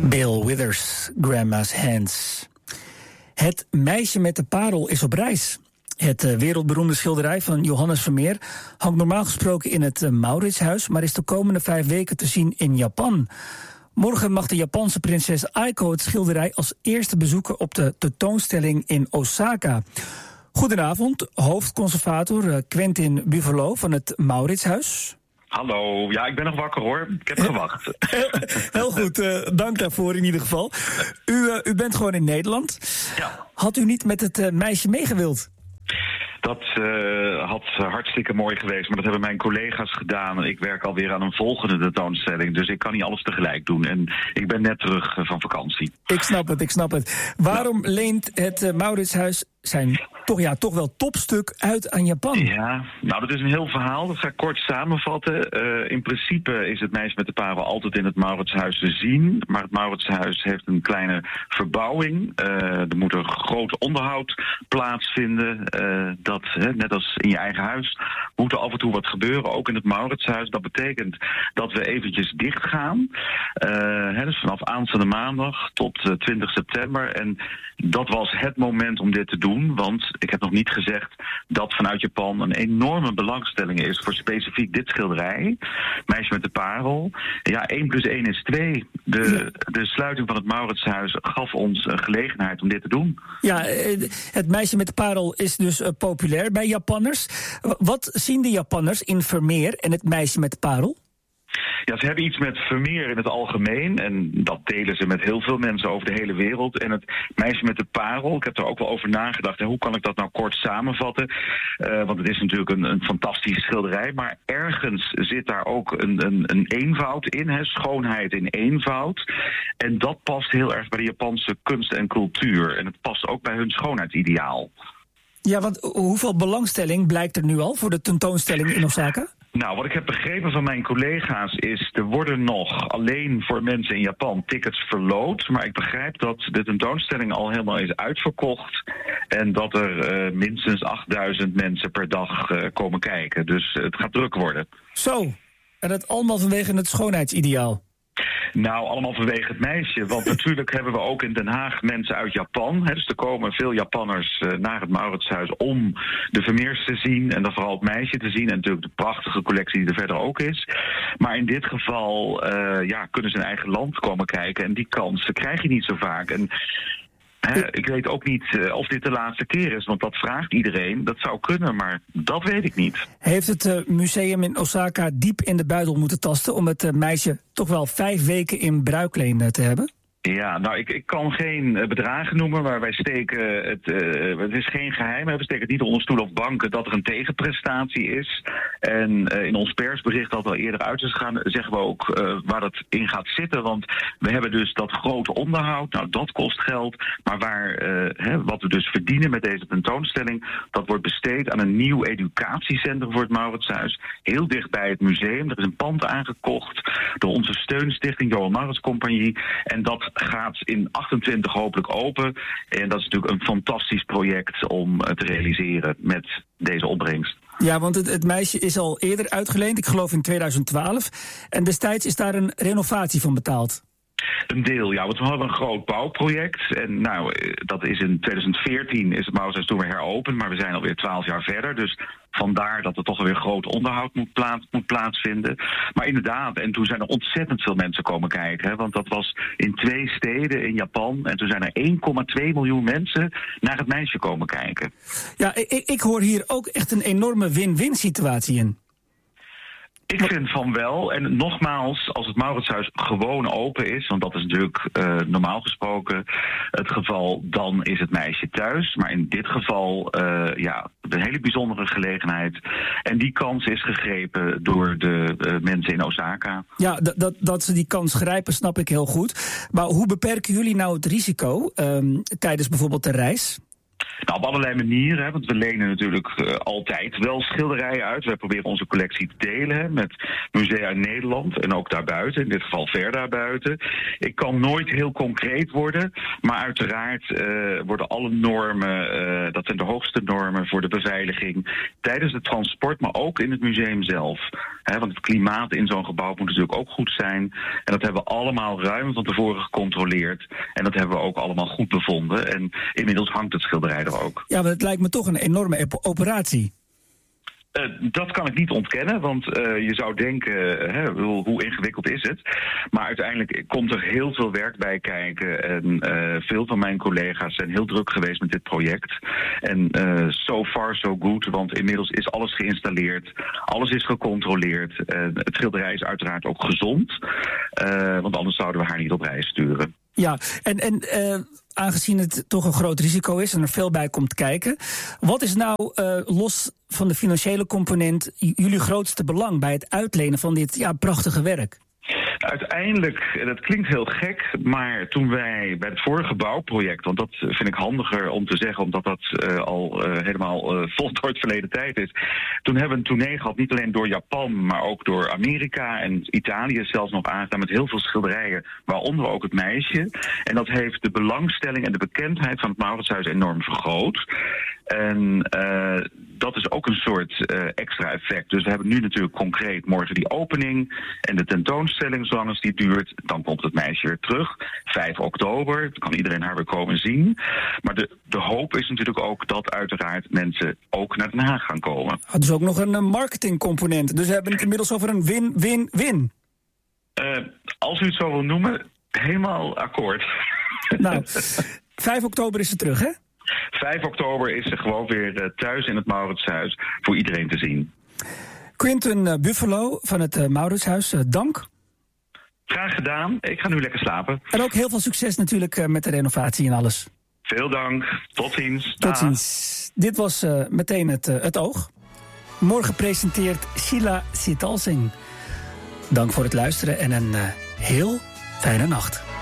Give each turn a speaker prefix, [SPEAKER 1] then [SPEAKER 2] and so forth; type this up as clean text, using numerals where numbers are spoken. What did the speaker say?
[SPEAKER 1] Bill Withers, Grandma's Hands. Het meisje met de parel is op reis. Het wereldberoemde schilderij van Johannes Vermeer hangt normaal gesproken in het Mauritshuis, maar is de komende 5 weken te zien in Japan. Morgen mag de Japanse prinses Aiko het schilderij als eerste bezoeken op de tentoonstelling in Osaka. Goedenavond, hoofdconservator Quentin Buffalo van het Mauritshuis.
[SPEAKER 2] Hallo, ja, ik ben nog wakker hoor. Ik heb gewacht.
[SPEAKER 1] Heel goed, dank daarvoor in ieder geval. U bent gewoon in Nederland.
[SPEAKER 2] Ja.
[SPEAKER 1] Had u niet met het meisje meegewild?
[SPEAKER 2] Dat had hartstikke mooi geweest, maar dat hebben mijn collega's gedaan. Ik werk alweer aan een volgende tentoonstelling, dus ik kan niet alles tegelijk doen. En ik ben net terug van vakantie.
[SPEAKER 1] Ik snap het. Waarom leent het Mauritshuis zijn toch wel topstuk uit aan Japan?
[SPEAKER 2] Ja, nou dat is een heel verhaal. Dat ga ik kort samenvatten. In principe is het meisje met de parel altijd in het Mauritshuis te zien. Maar het Mauritshuis heeft een kleine verbouwing. Er moet een groot onderhoud plaatsvinden. Net als in je eigen huis, moet er af en toe wat gebeuren. Ook in het Mauritshuis. Dat betekent dat we eventjes dicht gaan. Dus vanaf aanstaande maandag tot 20 september. En dat was het moment om dit te doen. Want ik heb nog niet gezegd dat vanuit Japan een enorme belangstelling is voor specifiek dit schilderij. Meisje met de parel. Ja, 1 + 1 is 2. De sluiting van het Mauritshuis gaf ons een gelegenheid om dit te doen. Ja,
[SPEAKER 1] het meisje met de parel is dus populair bij Japanners. Wat zien de Japanners in Vermeer en het meisje met de parel?
[SPEAKER 2] Ja, ze hebben iets met Vermeer in het algemeen. En dat delen ze met heel veel mensen over de hele wereld. En het meisje met de parel, ik heb er ook wel over nagedacht. En hoe kan ik dat nou kort samenvatten? Want het is natuurlijk een fantastische schilderij. Maar ergens zit daar ook een eenvoud in. Schoonheid in eenvoud. En dat past heel erg bij de Japanse kunst en cultuur. En het past ook bij hun schoonheidsideaal. Ja, want hoeveel belangstelling blijkt er nu al voor de tentoonstelling in Osaka? Nou, wat ik heb begrepen van mijn collega's is, er worden nog alleen voor mensen in Japan tickets verloot. Maar ik begrijp dat de tentoonstelling al helemaal is uitverkocht. En dat er minstens 8000 mensen per dag komen kijken. Dus het gaat druk worden. Zo, en dat allemaal vanwege het schoonheidsideaal? Nou, allemaal vanwege het meisje. Want natuurlijk hebben we ook in Den Haag mensen uit Japan. Dus er komen veel Japanners naar het Mauritshuis om de Vermeers te zien. En dan vooral het meisje te zien. En natuurlijk de prachtige collectie die er verder ook is. Maar in dit geval kunnen ze in eigen land komen kijken. En die kans krijg je niet zo vaak. En ik weet ook niet of dit de laatste keer is, want dat vraagt iedereen. Dat zou kunnen, maar dat weet ik niet. Heeft het museum in Osaka diep in de buidel moeten tasten om het meisje toch wel 5 weken in bruikleen te hebben? Ja, nou, ik kan geen bedragen noemen, maar wij steken het is geen geheim, we steken het niet onder stoel of banken dat er een tegenprestatie is. En in ons persbericht dat al eerder uit is gegaan, zeggen we ook waar dat in gaat zitten. Want we hebben dus dat grote onderhoud, nou dat kost geld. Maar wat we dus verdienen met deze tentoonstelling, dat wordt besteed aan een nieuw educatiecentrum voor het Mauritshuis. Heel dicht bij het museum. Er is een pand aangekocht door onze steunstichting Johan Maurits Compagnie. En dat gaat in 28 hopelijk open. En dat is natuurlijk een fantastisch project om te realiseren met deze opbrengst. Ja, want het meisje is al eerder uitgeleend, ik geloof in 2012. En destijds is daar een renovatie van betaald. Een deel, ja, want we hadden een groot bouwproject. En dat is in 2014 is het Mauritshuis toen weer heropend, maar we zijn alweer 12 jaar verder. Dus vandaar dat er toch alweer groot onderhoud moet plaatsvinden. Maar inderdaad, en toen zijn er ontzettend veel mensen komen kijken. Want dat was in 2 steden in Japan. En toen zijn er 1,2 miljoen mensen naar het meisje komen kijken. Ja, ik hoor hier ook echt een enorme win-win situatie in. Ik vind van wel. En nogmaals, als het Mauritshuis gewoon open is, want dat is natuurlijk normaal gesproken het geval, dan is het meisje thuis. Maar in dit geval, een hele bijzondere gelegenheid. En die kans is gegrepen door de mensen in Osaka. Ja, dat ze die kans grijpen, snap ik heel goed. Maar hoe beperken jullie nou het risico tijdens bijvoorbeeld de reis? Nou, op allerlei manieren, want we lenen natuurlijk altijd wel schilderijen uit. We proberen onze collectie te delen met musea in Nederland en ook daarbuiten, in dit geval ver daarbuiten. Ik kan nooit heel concreet worden, maar uiteraard worden alle normen, dat zijn de hoogste normen voor de beveiliging tijdens het transport, maar ook in het museum zelf, Want het klimaat in zo'n gebouw moet natuurlijk ook goed zijn. En dat hebben we allemaal ruim van tevoren gecontroleerd. En dat hebben we ook allemaal goed bevonden. En inmiddels hangt het schilderij er ook.
[SPEAKER 1] Ja, maar het lijkt me toch een enorme operatie.
[SPEAKER 2] Dat kan ik niet ontkennen, want je zou denken, hoe ingewikkeld is het? Maar uiteindelijk komt er heel veel werk bij kijken. En veel van mijn collega's zijn heel druk geweest met dit project. En so far so good, want inmiddels is alles geïnstalleerd. Alles is gecontroleerd. Het schilderij is uiteraard ook gezond. Want anders zouden we haar niet op reis sturen.
[SPEAKER 1] Ja, en aangezien het toch een groot risico is en er veel bij komt kijken, wat is nou, los van de financiële component, jullie grootste belang bij het uitlenen van dit prachtige werk?
[SPEAKER 2] Uiteindelijk, dat klinkt heel gek, maar toen wij bij het vorige bouwproject, want dat vind ik handiger om te zeggen, omdat dat al helemaal voltooid verleden tijd is. Toen hebben we een tournee gehad, niet alleen door Japan, maar ook door Amerika en Italië zelfs nog aangedaan met heel veel schilderijen, waaronder ook het meisje. En dat heeft de belangstelling en de bekendheid van het Mauritshuis enorm vergroot. En dat is ook een soort extra effect. Dus we hebben nu natuurlijk concreet morgen die opening en de tentoonstelling, zolang als die duurt. Dan komt het meisje weer terug. 5 oktober, dan kan iedereen haar weer komen zien. Maar de hoop is natuurlijk ook dat uiteraard mensen ook naar Den Haag gaan komen.
[SPEAKER 1] Dus ook nog een marketingcomponent. Dus we hebben het inmiddels over een win-win-win.
[SPEAKER 2] Als u het zo wil noemen, helemaal akkoord.
[SPEAKER 1] Nou, 5 oktober is ze terug, hè?
[SPEAKER 2] 5 oktober is ze gewoon weer thuis in het Mauritshuis voor iedereen te zien.
[SPEAKER 1] Quinten Buffalo van het Mauritshuis, dank.
[SPEAKER 2] Graag gedaan. Ik ga nu lekker slapen.
[SPEAKER 1] En ook heel veel succes natuurlijk met de renovatie en alles.
[SPEAKER 2] Veel dank. Tot ziens.
[SPEAKER 1] Tot ziens. Dit was meteen het oog. Morgen presenteert Sheila Sitalsing. Dank voor het luisteren en een heel fijne nacht.